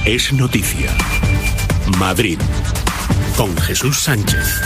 Es noticia. Madrid, con Jesús Sánchez.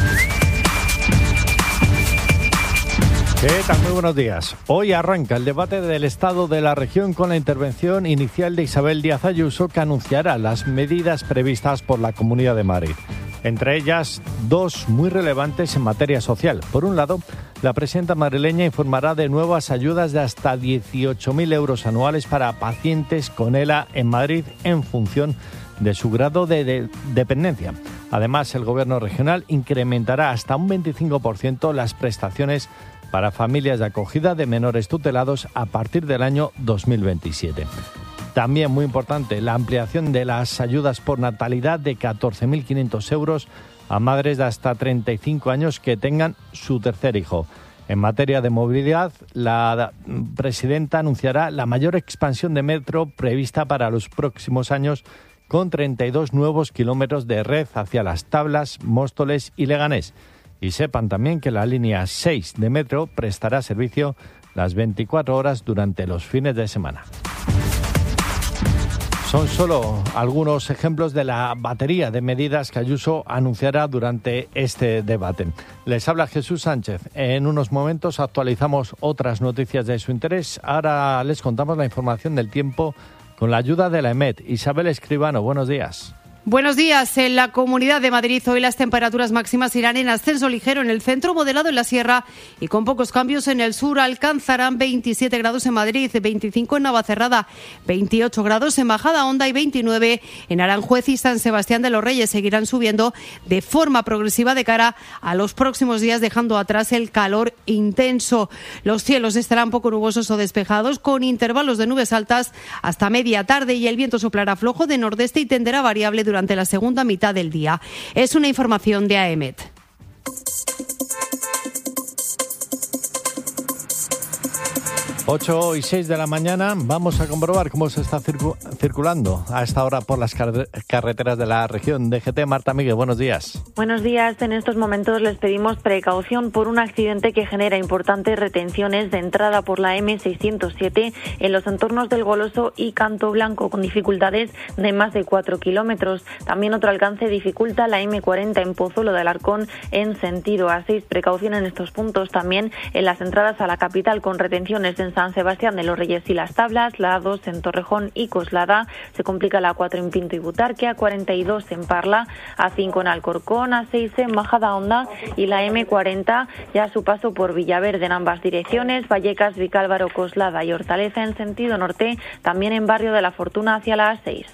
¿Qué tal? Muy buenos días. Hoy arranca el debate del estado de la región con la intervención inicial de Isabel Díaz Ayuso, que anunciará las medidas previstas por la Comunidad de Madrid. Entre ellas, dos muy relevantes en materia social. Por un lado, la presidenta madrileña informará de nuevas ayudas de hasta 18.000 euros anuales para pacientes con ELA en Madrid en función de su grado de dependencia. Además, el Gobierno regional incrementará hasta un 25% las prestaciones para familias de acogida de menores tutelados a partir del año 2027. También muy importante, la ampliación de las ayudas por natalidad de 14.500 euros a madres de hasta 35 años que tengan su tercer hijo. En materia de movilidad, la presidenta anunciará la mayor expansión de metro prevista para los próximos años, con 32 nuevos kilómetros de red hacia Las Tablas, Móstoles y Leganés. Y sepan también que la línea 6 de metro prestará servicio las 24 horas durante los fines de semana. Son solo algunos ejemplos de la batería de medidas que Ayuso anunciará durante este debate. Les habla Jesús Sánchez. En unos momentos actualizamos otras noticias de su interés. Ahora les contamos la información del tiempo con la ayuda de la EMET. Isabel Escribano, buenos días. Buenos días. En la Comunidad de Madrid hoy las temperaturas máximas irán en ascenso ligero en el centro, moderado en la sierra y con pocos cambios en el sur. Alcanzarán 27 grados en Madrid, 25 en Navacerrada, 28 grados en Majadahonda y 29 en Aranjuez y San Sebastián de los Reyes. Seguirán subiendo de forma progresiva de cara a los próximos días, dejando atrás el calor intenso. Los cielos estarán poco nubosos o despejados, con intervalos de nubes altas hasta media tarde, y el viento soplará flojo de nordeste y tenderá variable durante la segunda mitad del día. Es una información de AEMET. 8:06 de la mañana, vamos a comprobar cómo se está circulando a esta hora por las carreteras de la región. DGT, Marta Miguel, buenos días. Buenos días. En estos momentos les pedimos precaución por un accidente que genera importantes retenciones de entrada por la M607 en los entornos del Goloso y Canto Blanco, con dificultades de más de 4 kilómetros. También otro alcance dificulta la M40 en Pozuelo de Alarcón en sentido A6. Precaución en estos puntos también en las entradas a la capital, con retenciones en San Sebastián de los Reyes y Las Tablas, la A2 en Torrejón y Coslada. Se complica la A4 en Pinto y Butarque, A42 en Parla, A5 en Alcorcón, A6 en Majadahonda y la M40 ya a su paso por Villaverde en ambas direcciones, Vallecas, Vicálvaro, Coslada y Hortaleza en sentido norte, también en Barrio de la Fortuna hacia la A6.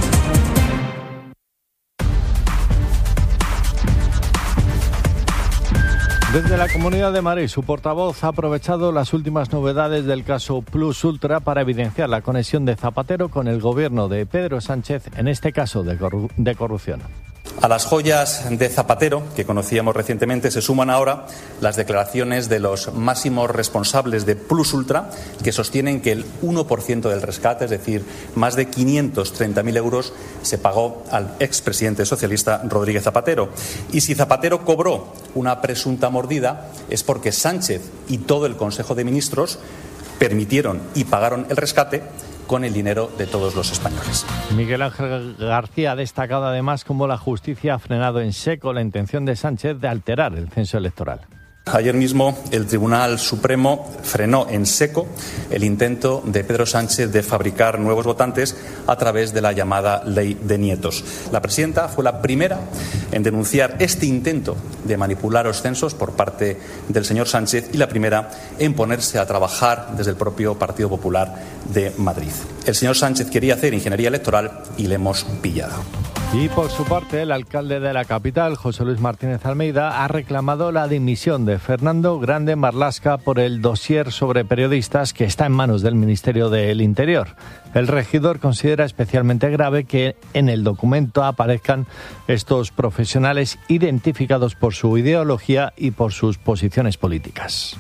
Desde la Comunidad de Madrid, su portavoz ha aprovechado las últimas novedades del caso Plus Ultra para evidenciar la conexión de Zapatero con el gobierno de Pedro Sánchez en este caso de corrupción. A las joyas de Zapatero, que conocíamos recientemente, se suman ahora las declaraciones de los máximos responsables de Plus Ultra, que sostienen que el 1% del rescate, es decir, más de 530.000 euros, se pagó al expresidente socialista Rodríguez Zapatero. Y si Zapatero cobró una presunta mordida, es porque Sánchez y todo el Consejo de Ministros permitieron y pagaron el rescate con el dinero de todos los españoles. Miguel Ángel García ha destacado además cómo la justicia ha frenado en seco la intención de Sánchez de alterar el censo electoral. Ayer mismo el Tribunal Supremo frenó en seco el intento de Pedro Sánchez de fabricar nuevos votantes a través de la llamada Ley de Nietos. La presidenta fue la primera en denunciar este intento de manipular los censos por parte del señor Sánchez y la primera en ponerse a trabajar desde el propio Partido Popular de Madrid. El señor Sánchez quería hacer ingeniería electoral y le hemos pillado. Y por su parte, el alcalde de la capital, José Luis Martínez Almeida, ha reclamado la dimisión de Fernando Grande Marlaska por el dossier sobre periodistas que está en manos del Ministerio del Interior. El regidor considera especialmente grave que en el documento aparezcan estos profesionales identificados por su ideología y por sus posiciones políticas.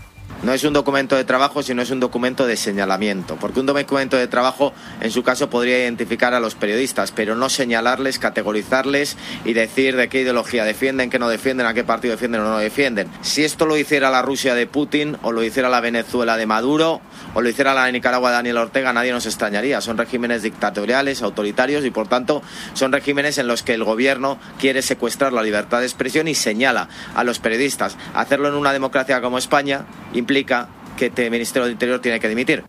No es un documento de trabajo, sino es un documento de señalamiento, porque un documento de trabajo, en su caso, podría identificar a los periodistas, pero no señalarles, categorizarles y decir de qué ideología defienden, qué no defienden, a qué partido defienden o no defienden. Si esto lo hiciera la Rusia de Putin, o lo hiciera la Venezuela de Maduro, o lo hiciera la Nicaragua de Daniel Ortega, nadie nos extrañaría. Son regímenes dictatoriales, autoritarios, y por tanto son regímenes en los que el gobierno quiere secuestrar la libertad de expresión y señala a los periodistas. Hacerlo en una democracia como España implica que el Ministerio del Interior tiene que dimitir.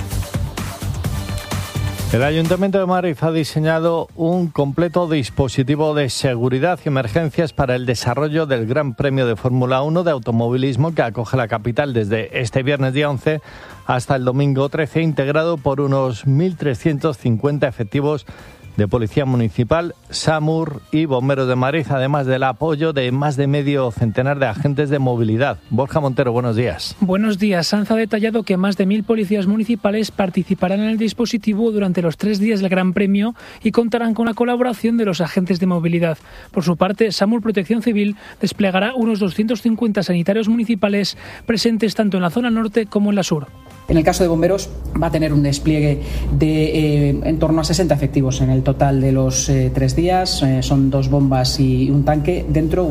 El Ayuntamiento de Madrid ha diseñado un completo dispositivo de seguridad y emergencias para el desarrollo del Gran Premio de Fórmula 1 de automovilismo que acoge la capital desde este viernes día 11 hasta el domingo 13, integrado por unos 1.350 efectivos de Policía Municipal, SAMUR y Bomberos de Madrid, además del apoyo de más de medio centenar de agentes de movilidad. Borja Montero, buenos días. Buenos días. Sanz ha detallado que más de 1.000 policías municipales participarán en el dispositivo durante los 3 días del Gran Premio y contarán con la colaboración de los agentes de movilidad. Por su parte, SAMUR Protección Civil desplegará unos 250 sanitarios municipales presentes tanto en la zona norte como en la sur. En el caso de bomberos va a tener un despliegue de en torno a 60 efectivos en el total de los 3 días. Son 2 bombas y un tanque dentro.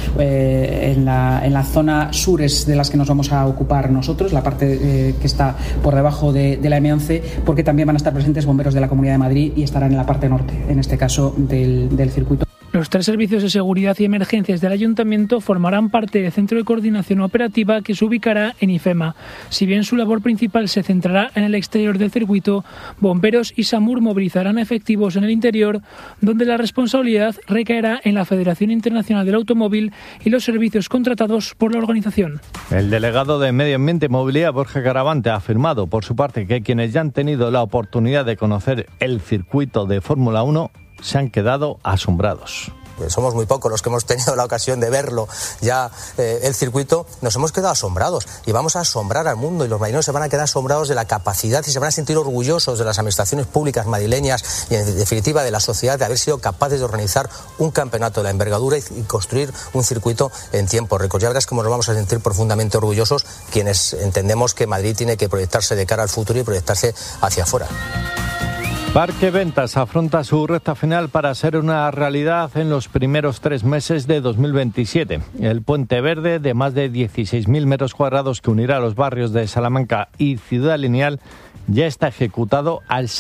En la zona sur es de las que nos vamos a ocupar nosotros, la parte que está por debajo de la M11, porque también van a estar presentes bomberos de la Comunidad de Madrid y estarán en la parte norte, en este caso del circuito. Los 3 servicios de seguridad y emergencias del Ayuntamiento formarán parte del Centro de Coordinación Operativa que se ubicará en IFEMA. Si bien su labor principal se centrará en el exterior del circuito, bomberos y SAMUR movilizarán efectivos en el interior, donde la responsabilidad recaerá en la Federación Internacional del Automóvil y los servicios contratados por la organización. El delegado de Medio Ambiente y Movilidad, Borja Garavante, ha afirmado por su parte que quienes ya han tenido la oportunidad de conocer el circuito de Fórmula 1 se han quedado asombrados. Somos muy pocos los que hemos tenido la ocasión de verlo ya, el circuito, nos hemos quedado asombrados y vamos a asombrar al mundo, y los madrileños se van a quedar asombrados de la capacidad y se van a sentir orgullosos de las administraciones públicas madrileñas y en definitiva de la sociedad de haber sido capaces de organizar un campeonato de la envergadura y construir un circuito en tiempo récord. Ya verás cómo nos vamos a sentir profundamente orgullosos quienes entendemos que Madrid tiene que proyectarse de cara al futuro y proyectarse hacia afuera. Parque Ventas afronta su recta final para ser una realidad en los primeros 3 meses de 2027. El puente verde de más de 16.000 metros cuadrados que unirá los barrios de Salamanca y Ciudad Lineal ya está ejecutado al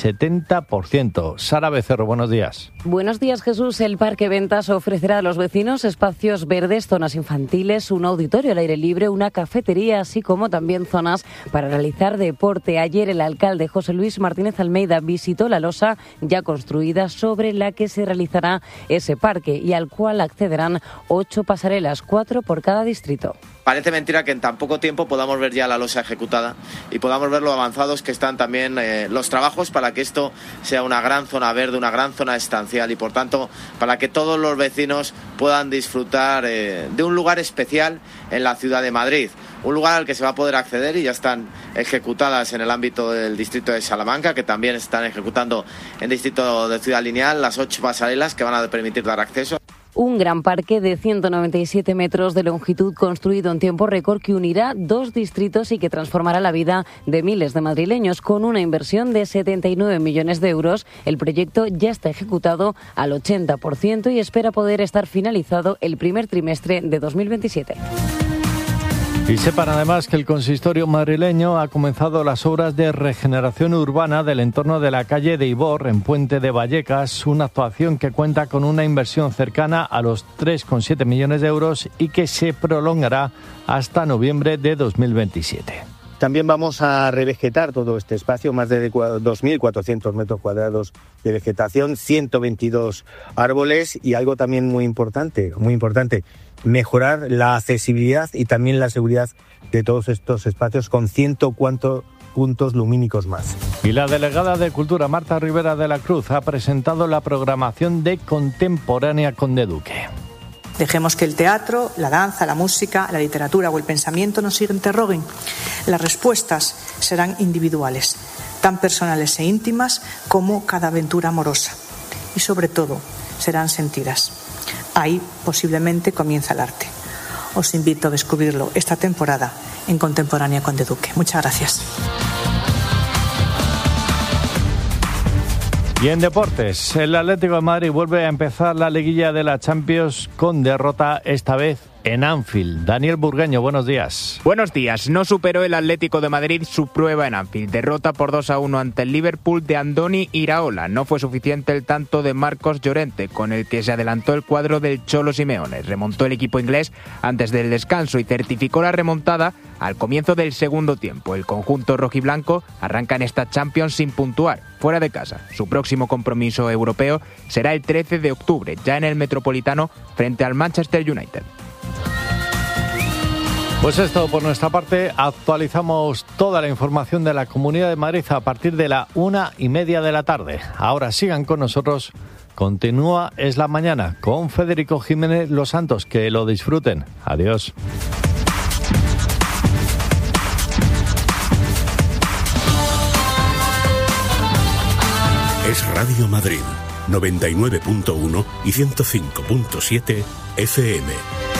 70%. Sara Becerro, buenos días. Buenos días, Jesús. El Parque Ventas ofrecerá a los vecinos espacios verdes, zonas infantiles, un auditorio al aire libre, una cafetería, así como también zonas para realizar deporte. Ayer el alcalde José Luis Martínez Almeida visitó la losa ya construida sobre la que se realizará ese parque y al cual accederán 8 pasarelas, 4 por cada distrito. Parece mentira que en tan poco tiempo podamos ver ya la losa ejecutada y podamos ver lo avanzados que están también los trabajos para que esto sea una gran zona verde, una gran zona estancial y por tanto para que todos los vecinos puedan disfrutar de un lugar especial en la ciudad de Madrid. Un lugar al que se va a poder acceder y ya están ejecutadas en el ámbito del distrito de Salamanca, que también están ejecutando en el distrito de Ciudad Lineal las 8 pasarelas que van a permitir dar acceso. Un gran parque de 197 metros de longitud construido en tiempo récord que unirá 2 distritos y que transformará la vida de miles de madrileños. Con una inversión de 79 millones de euros, el proyecto ya está ejecutado al 80% y espera poder estar finalizado el primer trimestre de 2027. Y sepan además que el consistorio madrileño ha comenzado las obras de regeneración urbana del entorno de la calle de Ibor, en Puente de Vallecas, una actuación que cuenta con una inversión cercana a los 3,7 millones de euros y que se prolongará hasta noviembre de 2027. También vamos a revegetar todo este espacio, más de 2.400 metros cuadrados de vegetación, 122 árboles y algo también muy importante, mejorar la accesibilidad y también la seguridad de todos estos espacios con 104 puntos lumínicos más. Y la delegada de Cultura, Marta Rivera de la Cruz, ha presentado la programación de Contemporánea Conde Duque. Dejemos que el teatro, la danza, la música, la literatura o el pensamiento nos interroguen. Las respuestas serán individuales, tan personales e íntimas como cada aventura amorosa. Y sobre todo, serán sentidas. Ahí posiblemente comienza el arte. Os invito a descubrirlo esta temporada en Contemporánea Conde Duque. Muchas gracias. Y en deportes, el Atlético de Madrid vuelve a empezar la liguilla de la Champions con derrota, esta vez en Anfield. Daniel Burgueño, buenos días. Buenos días. No superó el Atlético de Madrid su prueba en Anfield. Derrota por 2-1 ante el Liverpool de Andoni Iraola. No fue suficiente el tanto de Marcos Llorente, con el que se adelantó el cuadro del Cholo Simeone. Remontó el equipo inglés antes del descanso y certificó la remontada al comienzo del segundo tiempo. El conjunto rojiblanco arranca en esta Champions sin puntuar, fuera de casa. Su próximo compromiso europeo será el 13 de octubre, ya en el Metropolitano, frente al Manchester United. Pues esto por nuestra parte. Actualizamos toda la información de la Comunidad de Madrid a partir de la 1:30 de la tarde. Ahora sigan con nosotros. Continúa Es la Mañana con Federico Jiménez Los Santos. Que lo disfruten. Adiós. Es Radio Madrid, 99.1 y 105.7 FM.